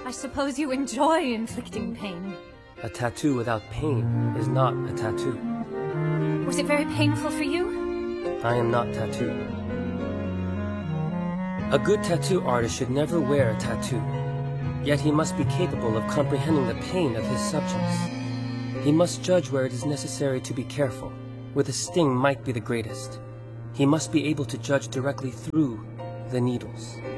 I suppose you enjoy inflicting pain. A tattoo without pain is not a tattoo. Was it very painful for you? I am not tattooed. A good tattoo artist should never wear a tattoo, yet he must be capable of comprehending the pain of his subjects. He must judge where it is necessary to be careful, where the sting might be the greatest. He must be able to judge directly through the needles.